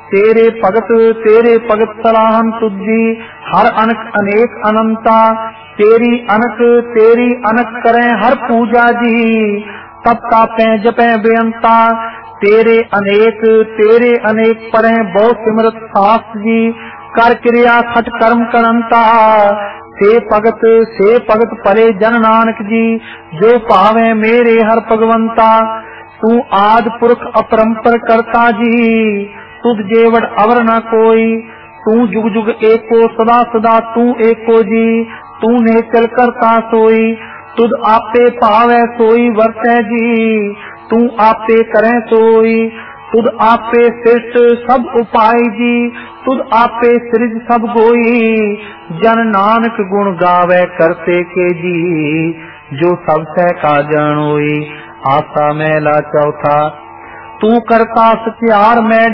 तेरे भगत सलाहन तुझी। हर अनक अनेक अनंता, तेरी अनक करें हर पूजा जी। तब तापे जपे बेअंता, तेरे अनेक परें बहु सिमरत सास जी। कर क्रिया खट कर्म करंता, से भगत परे जन नानक जी। जो भावे मेरे हर भगवंता, तू आद पुरख अपरंपर करता जी। तुझ जेवड़ अवर न कोई, तू जुग जुग एको सदा सदा तू एको जी। तू ने चल करता सोई, तुझ आपे भावै सोई वर्तै जी। तू आपे करें सोई, तुझ आपे सृष्ट सब उपाय जी। तुझ आपे सृज सब गोई, जन नानक गुण गावे करते के जी। जो सब सह का जानोई, आसा मैला चौथा। तू करता सत्यार मैं